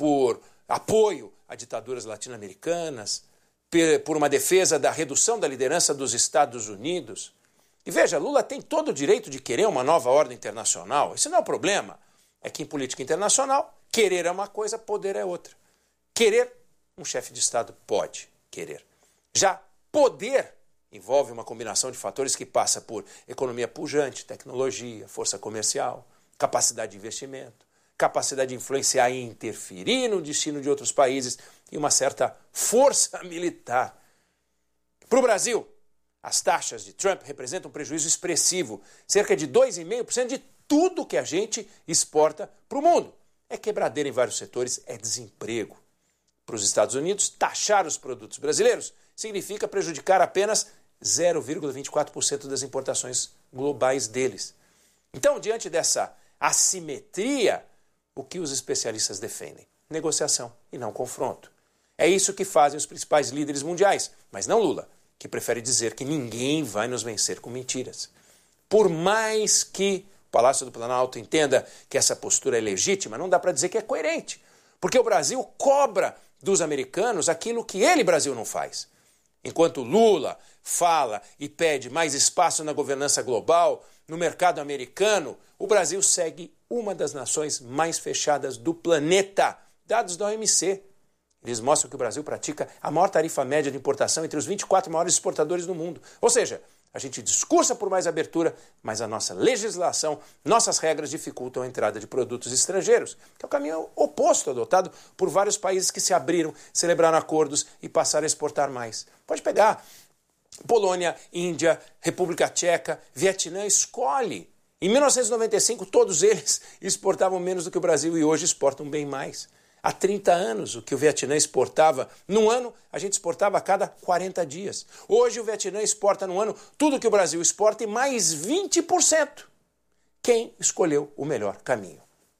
por apoio a ditaduras latino-americanas, por uma defesa da redução da liderança dos Estados Unidos. E veja, Lula tem todo o direito de querer uma nova ordem internacional. Isso não é o problema. É que em política internacional, querer é uma coisa, poder é outra. Querer, um chefe de Estado pode querer. Já poder envolve uma combinação de fatores que passa por economia pujante, tecnologia, força comercial, capacidade de investimento, capacidade de influenciar e interferir no destino de outros países e uma certa força militar. Para o Brasil, as taxas de Trump representam um prejuízo expressivo, cerca de 2,5% de tudo que a gente exporta para o mundo. É quebradeira em vários setores, é desemprego. Para os Estados Unidos, taxar os produtos brasileiros significa prejudicar apenas 0,24% das importações globais deles. Então, diante dessa assimetria, o que os especialistas defendem? Negociação e não confronto. É isso que fazem os principais líderes mundiais, mas não Lula, que prefere dizer que ninguém vai nos vencer com mentiras. Por mais que o Palácio do Planalto entenda que essa postura é legítima, não dá para dizer que é coerente, porque o Brasil cobra dos americanos aquilo que ele, Brasil, não faz. Enquanto Lula fala e pede mais espaço na governança global, no mercado americano, o Brasil segue uma das nações mais fechadas do planeta, dados da OMC. Eles mostram que o Brasil pratica a maior tarifa média de importação entre os 24 maiores exportadores do mundo. Ou seja, a gente discursa por mais abertura, mas a nossa legislação, nossas regras dificultam a entrada de produtos estrangeiros, que é o caminho oposto adotado por vários países que se abriram, celebraram acordos e passaram a exportar mais. Pode pegar Polônia, Índia, República Tcheca, Vietnã, escolhe. Em 1995, todos eles exportavam menos do que o Brasil e hoje exportam bem mais. Há 30 anos, o que o Vietnã exportava num ano, a gente exportava a cada 40 dias. Hoje, o Vietnã exporta num ano tudo que o Brasil exporta e mais 20%. Quem escolheu o melhor caminho?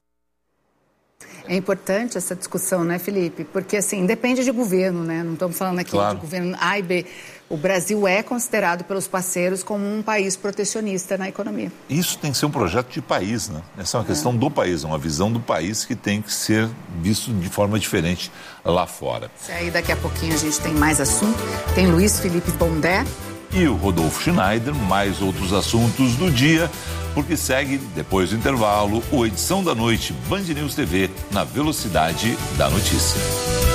É importante essa discussão, né, Felipe? Porque, assim, depende de governo, né? Não estamos falando aqui de governo A e B. O Brasil é considerado pelos parceiros como um país protecionista na economia. Isso tem que ser um projeto de país, né? Essa é uma questão do país, uma visão do país que tem que ser visto de forma diferente lá fora. E aí, daqui a pouquinho a gente tem mais assunto. Tem Luiz Felipe Pondé. E o Rodolfo Schneider, mais outros assuntos do dia, porque segue, depois do intervalo, o Edição da Noite Band News TV, na velocidade da notícia.